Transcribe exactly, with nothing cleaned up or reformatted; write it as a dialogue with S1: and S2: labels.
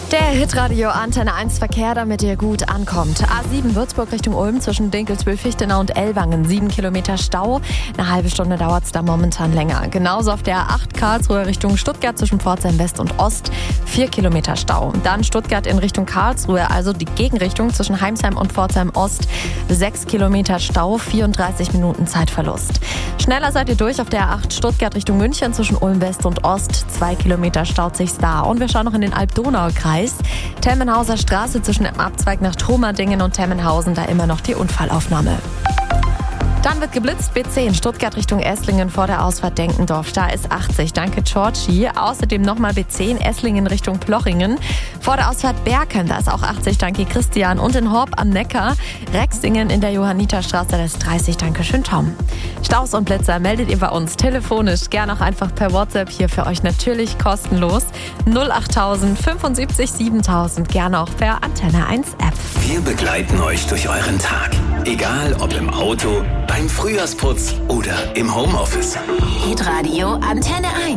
S1: Der Hitradio Antenne eins Verkehr, damit ihr gut ankommt. A sieben Würzburg Richtung Ulm zwischen Dinkelsbühl, Fichtenau und Ellwangen. Sieben Kilometer Stau. Eine halbe Stunde dauert es da momentan länger. Genauso auf der A acht Karlsruhe Richtung Stuttgart zwischen Pforzheim West und Ost. Vier Kilometer Stau. Dann Stuttgart in Richtung Karlsruhe, also die Gegenrichtung zwischen Heimsheim und Pforzheim Ost. Sechs Kilometer Stau, vierunddreißig Minuten Zeitverlust. Schneller seid ihr durch auf der A acht Stuttgart Richtung München zwischen Ulm West und Ost. Zwei Kilometer staut sich's da. Und wir schauen noch in den Alb-Donau-Kreis. Temmenhauser Straße zwischen dem Abzweig nach Tromerdingen und Temmenhausen, da immer noch die Unfallaufnahme. Dann wird geblitzt, B zehn, Stuttgart Richtung Esslingen vor der Ausfahrt Denkendorf. Da ist achtzig, danke Georgie. Außerdem nochmal B zehn, Esslingen Richtung Plochingen. Vor der Ausfahrt Berken, da ist auch achtzig, danke Christian. Und in Horb am Neckar, Rexingen in der Johanniterstraße, da ist dreißig, danke schön Tom. Staus und Blitzer meldet ihr bei uns telefonisch, gern auch einfach per WhatsApp, hier für euch natürlich kostenlos. null achttausend fünfundsiebzig siebentausend, gerne auch per Antenne eins App.
S2: Wir begleiten euch durch euren Tag. Egal ob im Auto, beim Frühjahrsputz oder im Homeoffice.
S3: Hitradio Antenne eins.